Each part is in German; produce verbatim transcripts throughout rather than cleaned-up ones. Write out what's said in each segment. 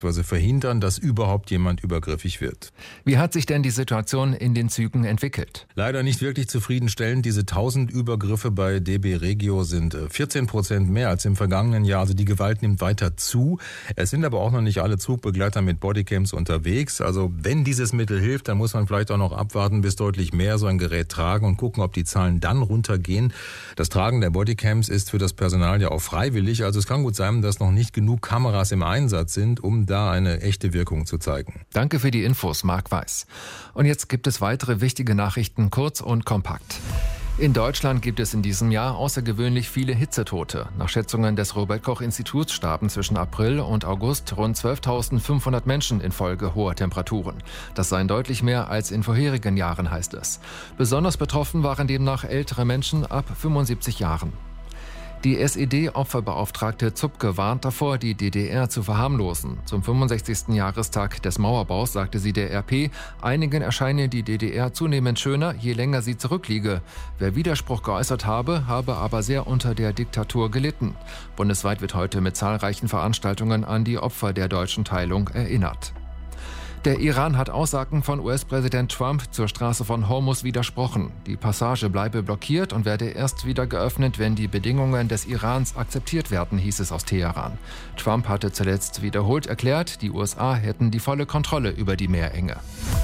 Also verhindern, dass überhaupt jemand übergriffig wird. Wie hat sich denn die Situation in den Zügen entwickelt? Leider nicht wirklich zufriedenstellend. Diese tausend Übergriffe bei D B Regio sind vierzehn Prozent mehr als im vergangenen Jahr. Also die Gewalt nimmt weiter zu. Es sind aber auch noch nicht alle Zugbegleiter mit Bodycams unterwegs. Also wenn dieses Mittel hilft, dann muss man vielleicht auch noch abwarten, bis deutlich mehr so ein Gerät tragen und gucken, ob die Zahlen dann runtergehen. Das Tragen der Bodycams ist für das Personal ja auch freiwillig. Also es kann gut sein, dass noch nicht genug Kameras im Einsatz sind, um da eine echte Wirkung zu zeigen. Danke für die Infos, Marc Weiß. Und jetzt gibt es weitere wichtige Nachrichten, kurz und kompakt. In Deutschland gibt es in diesem Jahr außergewöhnlich viele Hitzetote. Nach Schätzungen des Robert-Koch-Instituts starben zwischen April und August rund zwölftausendfünfhundert Menschen infolge hoher Temperaturen. Das seien deutlich mehr als in vorherigen Jahren, heißt es. Besonders betroffen waren demnach ältere Menschen ab fünfundsiebzig Jahren. Die S E D-Opferbeauftragte Zupke warnt davor, die D D R zu verharmlosen. Zum fünfundsechzigsten Jahrestag des Mauerbaus sagte sie der R P, einigen erscheine die D D R zunehmend schöner, je länger sie zurückliege. Wer Widerspruch geäußert habe, habe aber sehr unter der Diktatur gelitten. Bundesweit wird heute mit zahlreichen Veranstaltungen an die Opfer der deutschen Teilung erinnert. Der Iran hat Aussagen von U S-Präsident Trump zur Straße von Hormuz widersprochen. Die Passage bleibe blockiert und werde erst wieder geöffnet, wenn die Bedingungen des Irans akzeptiert werden, hieß es aus Teheran. Trump hatte zuletzt wiederholt erklärt, die U S A hätten die volle Kontrolle über die Meerenge.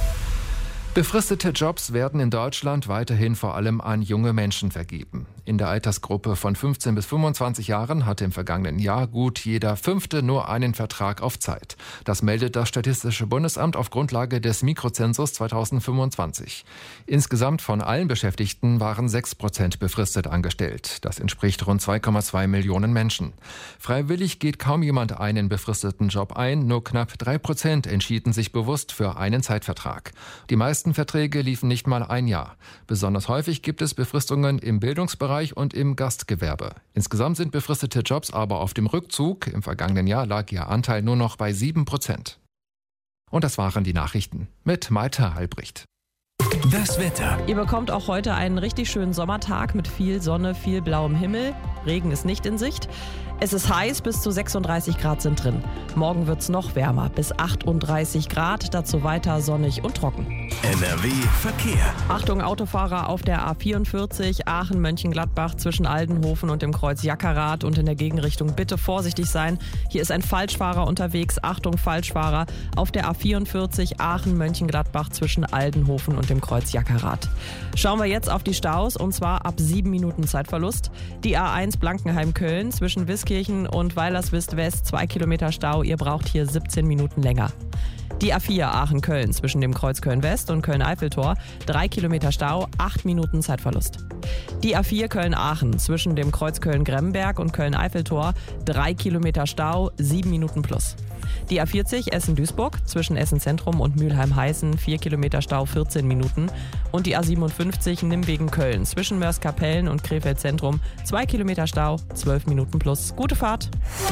Befristete Jobs werden in Deutschland weiterhin vor allem an junge Menschen vergeben. In der Altersgruppe von fünfzehn bis fünfundzwanzig Jahren hatte im vergangenen Jahr gut jeder Fünfte nur einen Vertrag auf Zeit. Das meldet das Statistische Bundesamt auf Grundlage des Mikrozensus zweitausendfünfundzwanzig. Insgesamt von allen Beschäftigten waren sechs Prozent befristet angestellt. Das entspricht rund zwei Komma zwei Millionen Menschen. Freiwillig geht kaum jemand einen befristeten Job ein, nur knapp drei Prozent entschieden sich bewusst für einen Zeitvertrag. Die meisten Verträge liefen nicht mal ein Jahr. Besonders häufig gibt es Befristungen im Bildungsbereich und im Gastgewerbe. Insgesamt sind befristete Jobs aber auf dem Rückzug. Im vergangenen Jahr lag ihr Anteil nur noch bei sieben Prozent. Und das waren die Nachrichten mit Malte Halbricht. Das Wetter. Ihr bekommt auch heute einen richtig schönen Sommertag mit viel Sonne, viel blauem Himmel. Regen ist nicht in Sicht. Es ist heiß, bis zu sechsunddreißig Grad sind drin. Morgen wird es noch wärmer, bis achtunddreißig Grad, dazu weiter sonnig und trocken. N R W Verkehr. Achtung Autofahrer auf der A vierundvierzig Aachen-Mönchengladbach zwischen Aldenhofen und dem Kreuz Jackerath und in der Gegenrichtung bitte vorsichtig sein. Hier ist ein Falschfahrer unterwegs. Achtung Falschfahrer auf der A vierundvierzig Aachen-Mönchengladbach zwischen Aldenhofen und dem Kreuz Jackerath. Schauen wir jetzt auf die Staus und zwar ab sieben Minuten Zeitverlust. Die A eins Blankenheim-Köln zwischen Wiskirchen und Weilerswist-West, zwei Kilometer Stau. Ihr braucht hier siebzehn Minuten länger. Die A vier Aachen-Köln zwischen dem Kreuz Köln-West und Köln-Eiffeltor, drei Kilometer Stau, acht Minuten Zeitverlust. Die A vier Köln-Aachen zwischen dem Kreuz Köln-Gremberg und Köln-Eiffeltor, drei Kilometer Stau, sieben Minuten plus. Die A vierzig Essen-Duisburg zwischen Essen-Zentrum und Mülheim-Heißen, vier Kilometer Stau, vierzehn Minuten. Und die A siebenundfünfzig Nimwegen-Köln zwischen Mörs-Kapellen und Krefeld-Zentrum, zwei Kilometer Stau, zwölf Minuten plus. Gute Fahrt!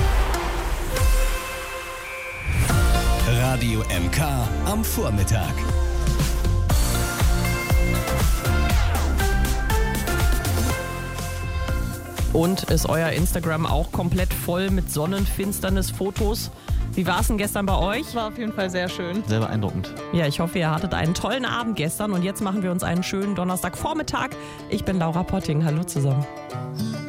Radio M K am Vormittag. Und ist euer Instagram auch komplett voll mit Sonnenfinsternis-Fotos? Wie war es denn gestern bei euch? War auf jeden Fall sehr schön. Sehr beeindruckend. Ja, ich hoffe, ihr hattet einen tollen Abend gestern und jetzt machen wir uns einen schönen Donnerstagvormittag. Ich bin Laura Potting. Hallo zusammen.